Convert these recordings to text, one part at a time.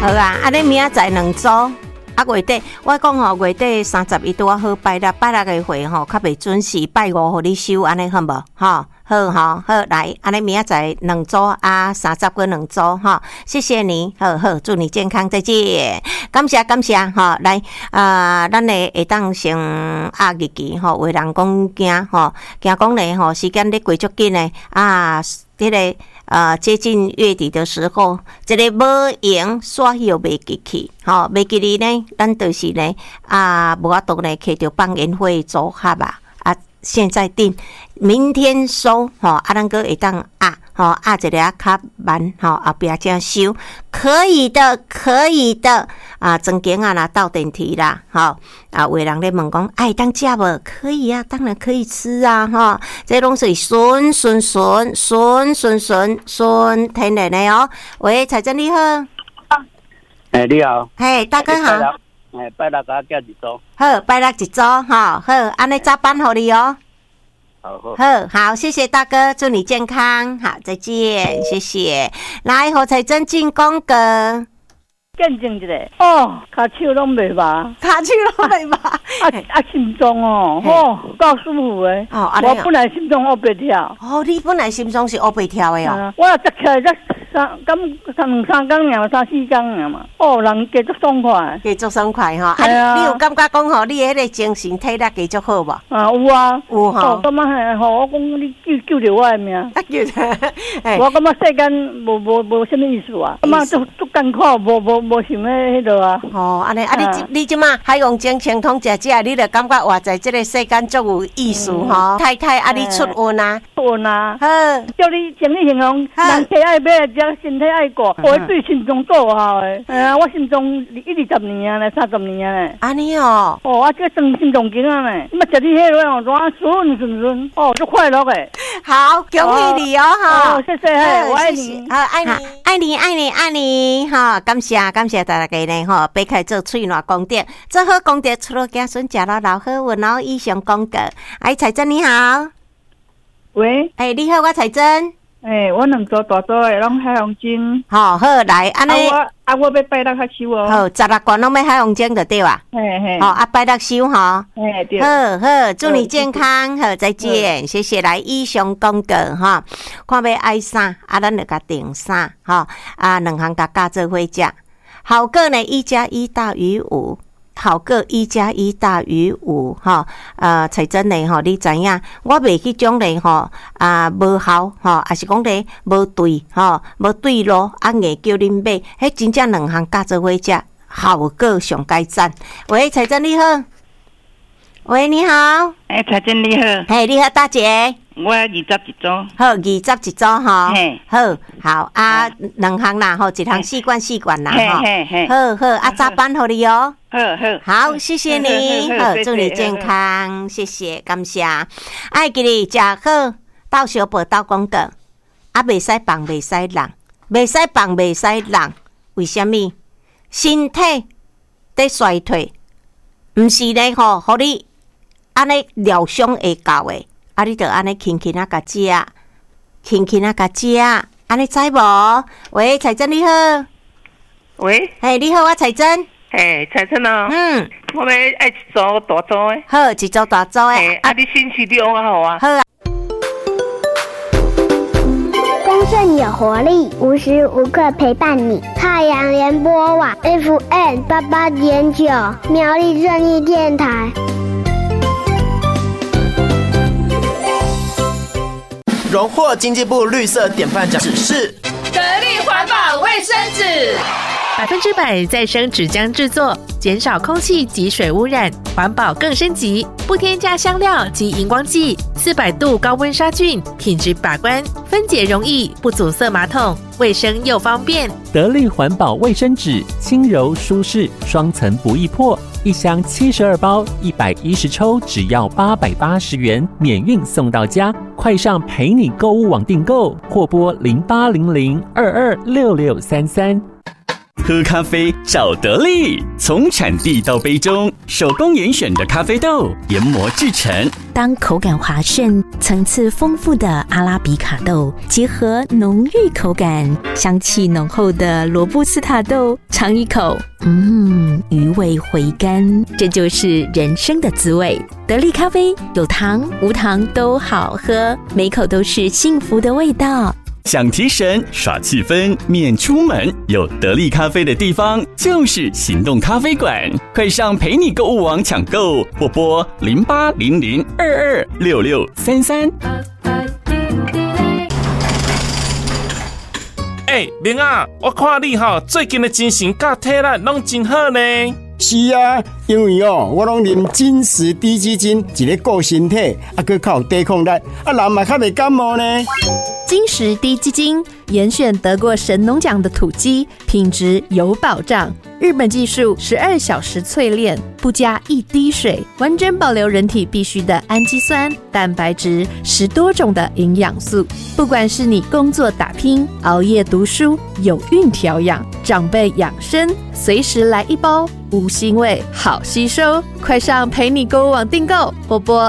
好啊，安尼明仔载2组。月底我讲月底31拄啊好拜六的会较袂准时，拜5互你收，安尼好无？好来，安尼明仔载2组30跟2组谢谢你，好，祝你健康，再见，感谢来咱的会当先日记有的人讲惊讲咧时间咧过足紧的这个接近月底的时候，这个无闲煞又袂记去，袂记哩呢，咱就是呢无法度呢，摕着放烟火组合现在定，明天收咱个会当一个较慢后壁才收，可以的曾经啦到电梯啦有的人咧问讲当吃无？可以啊，当然可以吃啊这拢是顺天然的哦。喂，彩珍你好。 你好。 大哥好。 拜六甲叫一组。 好，拜六一组好，安尼早班互你哦。好，谢谢大哥，祝你健康，好，再见，谢谢。来，何彩珍进广告。 见证一下，脚手拢袂麻，心脏够舒服的。我本来心脏黑白跳。 你本来心脏是黑白跳的哦。 我坐起来才2-3天尔，3-4天尔嘛。人加足爽快。 加足爽快哈。你有感觉讲你迄个精神体力加足好无？ 有啊。有哈。感觉我讲你救着我的命。 救着。 我感觉世间无什么意思啊。感觉足艰苦，无想要迄落啊。 安尼你即马海洋精清通食，你就感觉活在这个世间足有意思吼。太太你出运啊？ 出运啊。 好， 叫你整理形容，人体爱买，只身体爱顾，我对心脏做好诶。我心脏20年啊，30年啊咧。 安尼哦。 这装心脏镜啊咧，食你迄落顺，足快乐诶。 好，恭喜你哦谢谢，我爱你， 爱你感谢大家呢别开做喙暖功德，做好功德出了子孙食了老好运哦。以上广告，彩珍你好。 喂， 你好，我彩珍。 我2组大组的拢海洋精。好来，安尼。 我要拜六较收哦。 好，16罐拢要海洋精就对啊。拜六收对。 好，祝你健康，好，再见，谢谢。来，以上广告看要爱啥咱就甲订啥2项加做伙食。好个呢1+1大于5。好个1+1大于5彩珍呢你知影，我袂去种呢无效还是讲呢无对无对路硬叫恁买，迄真正2项加做伙食，效果上改赞。喂，彩珍你好。喂，你好。 彩珍你好。 你好，大姐。 我21组。 好，21组好2项啦1项4罐啦好早班互你哦。好，谢谢你，祝你健康，谢谢，感谢。爱记你食好，到小报到广告，袂使放，袂使浪，袂使放，袂使浪。为什么？身体在衰退，毋是呢互你安尼疗伤会到的。你就安尼轻轻甲食，安尼知无？喂，彩珍你好。 喂， 你好，我彩珍。 彩珍哦。我要爱一组大组的。 好，一组大组的。 你星期六好啊。 好啊。 丰盛有活力，无时无刻陪伴你。太阳联播网 FM88.9，苗栗正义电台。 荣获经济部绿色典范奖指示， 得力环保卫生纸 ，100%再生纸浆制作，减少空气及水污染，环保更升级，不添加香料及荧光剂，400度高温杀菌，品质把关，分解容易，不阻塞马桶，卫生又方便。 得力环保卫生纸，轻柔舒适，双层不易破。1箱72包，110抽，只要880元，免运送到家。快上陪你购物网订购，或拨0800226633。 喝咖啡找得力，从产地到杯中，手工严选的咖啡豆研磨制成。 当口感滑顺、层次丰富的阿拉比卡豆结合浓郁口感、香气浓厚的罗布斯塔豆， 尝一口，余味回甘，这就是人生的滋味。得力咖啡有糖无糖都好喝，每口都是幸福的味道。 想提神耍气氛免出门，有得力咖啡的地方就是行动咖啡馆，快上陪你购物网抢购，或拨0800226633。 明啊，我看你最近的精神甲体力拢真好呢。 是啊，因为我拢啉金石低基金，一个顾身体，还靠抵抗力，人嘛较袂感冒呢。 金石低基金严选得过神农奖的土鸡，品质有保障。日本技术12小时淬炼，不加一滴水，完整保留人体必需的氨基酸、蛋白质，10多种的营养素。不管是你工作打拼、熬夜读书、有孕调养、长辈养生，随时来一包，无腥味，好吸收。快上陪你购物网订购，拨拨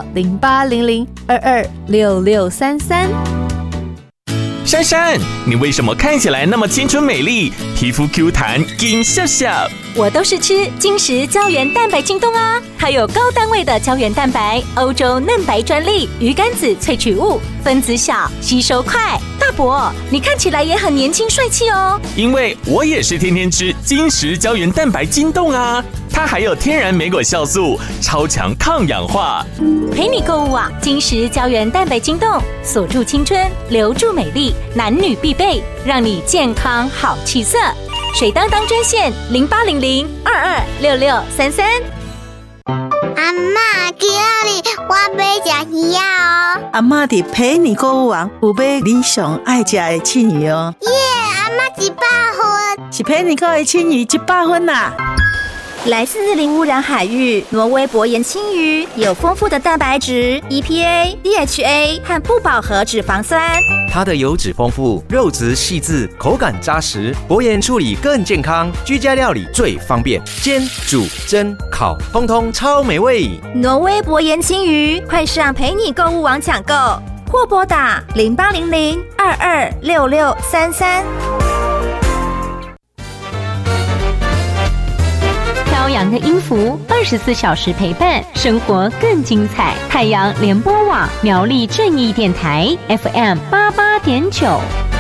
0800226633。 珊珊，你为什么看起来那么青春美丽，皮肤 Q 弹，紧笑笑？ 我都是吃金石胶原蛋白晶冻啊，它有高单位的胶原蛋白，欧洲嫩白专利，鱼肝子萃取物，分子小，吸收快。大伯，你看起来也很年轻帅气哦。 因为我也是天天吃金石胶原蛋白晶冻啊，它还有天然莓果酵素，超强抗氧化。 陪你购物网，金石胶原蛋白晶冻，锁住青春，留住美丽，男女必备，让你健康好气色。水当当专线0800226633。 阿嬷，今日我要吃鱼哦。 阿嬷伫陪你购物网有买你上爱吃的青鱼哦。 耶，阿嬷100分， 是陪你购的青鱼100分啦。 来自零污染海域，挪威薄盐青鱼有丰富的蛋白质、EPA、DHA 和不饱和脂肪酸。 它的油脂丰富，肉质细致，口感扎实，薄盐处理更健康，居家料理最方便，煎、煮、蒸、烤，通通超美味。 挪威薄盐青鱼，快上陪你购物网抢购，或拨打0800226633。 飘扬的音符，24小时陪伴，生活更精彩。太阳联播网苗栗正义电台 FM88.9。